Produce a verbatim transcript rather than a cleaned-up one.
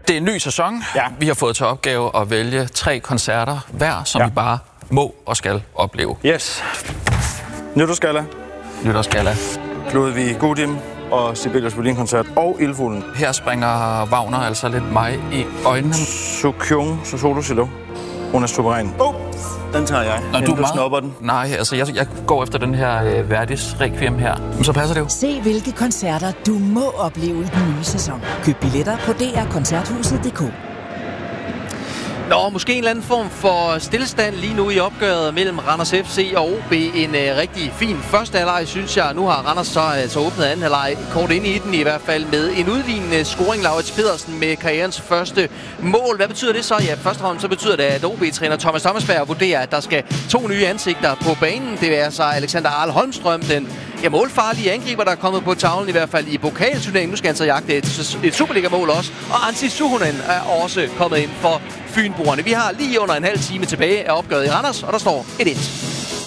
Det er en ny sæson. Ja. Vi har fået til opgave at vælge tre koncerter hver, som ja. vi bare må og skal opleve. Yes. Nytårsgalla. Nytårsgalla. Ludvig Gudim og Sibelius Violin-koncert og Ildfuglen. Her springer Wagner altså lidt mig i øjnene. Sukyung Solo Cello. Hun er suveræn. Oh, den tager jeg. Nå, du, du snupper den. Nej, altså jeg, jeg går efter den her øh, Verdis Requiem her. Men så passer det jo. Se hvilke koncerter du må opleve i den nye sæson. Køb billetter på d r koncerthuset punktum d k. Nå, måske en eller anden form for stillestand lige nu i opgøret mellem Randers F C og O B. En øh, rigtig fin første halvleg, synes jeg. Nu har Randers så altså åbnet anden halvleg kort ind i den i hvert fald med en udlignende scoring. Laurits Pedersen med karrierens første mål. Hvad betyder det så? Ja, først og fremmest så betyder det, at O B-træner Thomas Thomasberg vurderer, at der skal to nye ansigter på banen. Det er så Alexander Arl Holmstrøm, den ja, målfarlige angriber, der er kommet på tavlen i hvert fald i pokalturneringen. Nu skal han så jagte et, et Superliga-mål også. Og Antti Suhonen er også kommet ind for Fynboerne. Vi har lige under en halv time tilbage af opgøret i Randers, og der står et et.